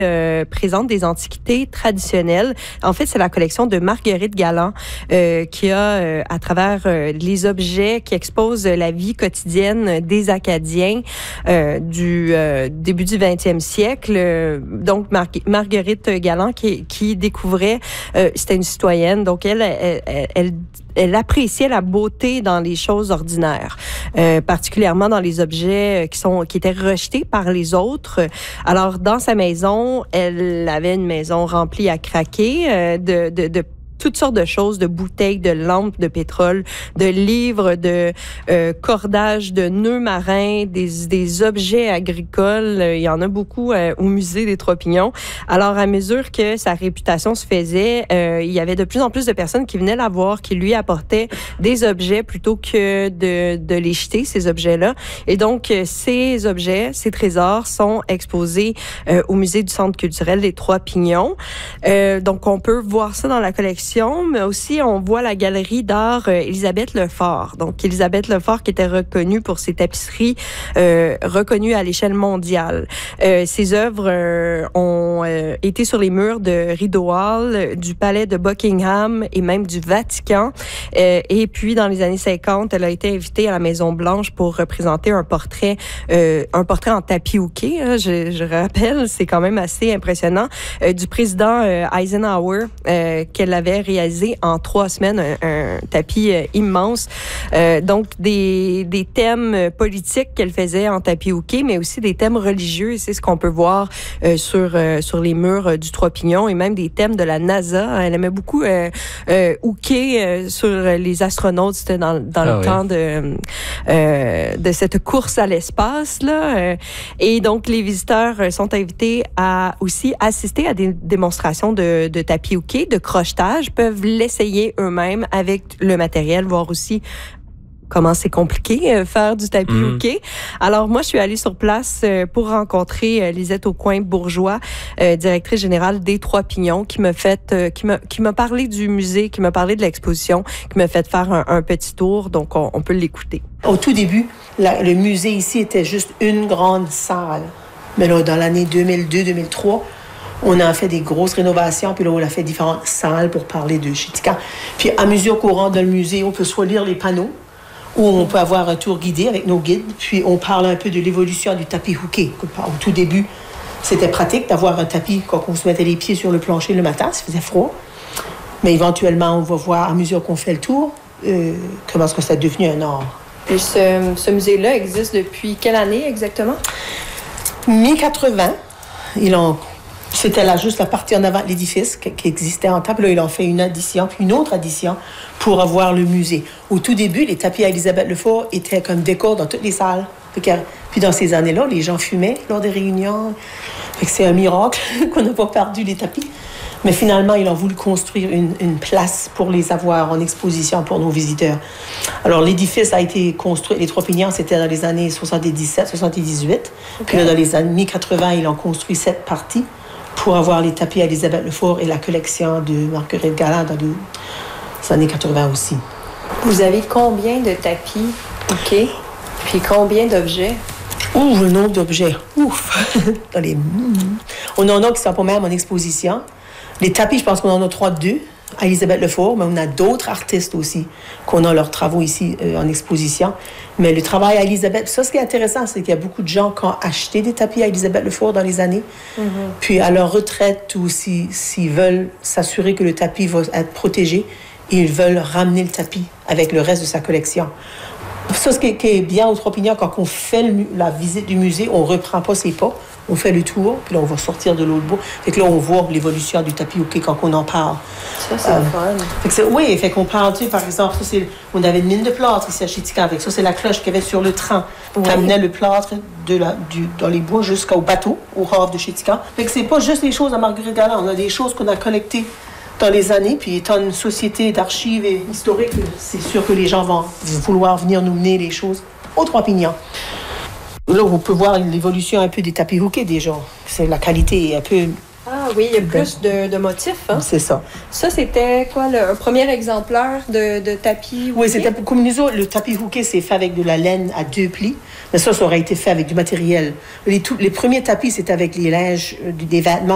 présente des antiquités traditionnelles. En fait, c'est la collection de Marguerite Galland qui a, à travers les objets qui exposent la vie quotidienne des Acadiens du début du 20e siècle. Donc, Marguerite Galland qui découvrait, c'était une citoyenne, donc elle appréciait la beauté dans les choses ordinaires, particulièrement dans les objets qui étaient rejetés par les autres. Alors, dans sa maison, elle avait une maison remplie à craquer de toutes sortes de choses, de bouteilles, de lampes de pétrole, de livres, de cordages, de nœuds marins, des objets agricoles. Il y en a beaucoup au musée des Trois-Pignons. Alors, à mesure que sa réputation se faisait, il y avait de plus en plus de personnes qui venaient la voir, qui lui apportaient des objets plutôt que de les jeter, ces objets-là. Et donc, ces objets, ces trésors sont exposés au musée du Centre culturel des Trois-Pignons. Donc, on peut voir ça dans la collection, mais aussi on voit la galerie d'art Élisabeth Lefort. Donc Élisabeth Lefort qui était reconnue pour ses tapisseries reconnues à l'échelle mondiale. Ses œuvres ont été sur les murs de Rideau Hall, du palais de Buckingham et même du Vatican. Et puis dans les années 50, elle a été invitée à la Maison Blanche pour représenter un portrait en tapis hooké. Hein, je rappelle, c'est quand même assez impressionnant, du président Eisenhower qu'elle avait réalisé en 3 semaines, un tapis immense. Donc, des thèmes politiques qu'elle faisait en tapis hooké, mais aussi des thèmes religieux. C'est ce qu'on peut voir sur les murs du Trois-Pignons et même des thèmes de la NASA. Elle aimait beaucoup hooker sur les astronautes. C'était dans le temps de cette course à l'espace, là. Et donc, les visiteurs sont invités à aussi assister à des démonstrations de tapis hooké, de crochetage, peuvent l'essayer eux-mêmes avec le matériel, voir aussi comment c'est compliqué faire du tapis hooké. Alors moi, je suis allée sur place pour rencontrer Lisette Aucoin-Bourgeois, directrice générale des Trois-Pignons, qui m'a parlé du musée, qui m'a parlé de l'exposition, qui m'a fait faire un petit tour. Donc on peut l'écouter. Au tout début, le musée ici était juste une grande salle. Mais là, dans l'année 2002-2003, on a fait des grosses rénovations, puis là, on a fait différentes salles pour parler de Chéticamp. Puis, à mesure qu'on rentre dans le musée, on peut soit lire les panneaux, ou on peut avoir un tour guidé avec nos guides, puis on parle un peu de l'évolution du tapis hooké. Au tout début, c'était pratique d'avoir un tapis quand on se mettait les pieds sur le plancher le matin, ça faisait froid. Mais éventuellement, on va voir, à mesure qu'on fait le tour, comment est-ce que ça est devenu un art. Puis, ce musée-là existe depuis quelle année exactement? Mi-80, c'était là juste la partie en avant de l'édifice qui existait en temps. Puis là, ils ont fait une addition, puis une autre addition pour avoir le musée. Au tout début, les tapis à Élisabeth Lefort étaient comme décor dans toutes les salles. Puis dans ces années-là, les gens fumaient lors des réunions. Fait que c'est un miracle qu'on n'a pas perdu les tapis. Mais finalement, ils ont voulu construire une place pour les avoir en exposition pour nos visiteurs. Alors, l'édifice a été construit, les Trois-Pignons, c'était dans les années 77, 78. Okay. Puis là, dans les années mi-80, ils ont construit cette partie pour avoir les tapis à Élisabeth Lefort et la collection de Marguerite Galland dans les années 80 aussi. Vous avez combien de tapis? OK. Puis combien d'objets? Le nombre d'objets. Ouf! On en a qui sont pas même en exposition. Les tapis, je pense qu'on en a 2 à Élisabeth Lefort, mais on a d'autres artistes aussi qu'on a leurs travaux ici en exposition. Mais le travail à Élisabeth, ça, ce qui est intéressant, c'est qu'il y a beaucoup de gens qui ont acheté des tapis à Élisabeth Lefort dans les années. Puis à leur retraite ou s'ils veulent s'assurer que le tapis va être protégé, ils veulent ramener le tapis avec le reste de sa collection. Ça, ce qui est bien aux Trois-Pignons, quand on fait la visite du musée, on ne reprend pas ses pas. On fait le tour, puis là, on va sortir de l'autre bout. Fait que là, on voit l'évolution du tapis hooké quand on en parle. Ça, c'est fun. Oui, fait qu'on parle, tu sais, par exemple, on avait une mine de plâtre ici à Chéticamp. Avec ça, c'est la cloche qu'il y avait sur le train. Oui. Qui amenait le plâtre dans les bois jusqu'au bateau, au havre de Chéticamp. Fait que c'est pas juste les choses à Marguerite Galland. On a des choses qu'on a collectées dans les années, puis étant une société d'archives et historiques, c'est sûr que les gens vont vouloir venir nous mener les choses aux Trois-Pignons. Là, on peut voir l'évolution un peu des tapis hookés déjà. C'est la qualité un peu... Ah oui, il y a plus de motifs. Hein? C'est ça. Ça, c'était quoi, un premier exemplaire de tapis hooké? Oui, c'était comme nous autres, le tapis hooké, c'est fait avec de la laine à 2 plis. Mais ça aurait été fait avec du matériel. Les premiers tapis, c'était avec les linges, des vêtements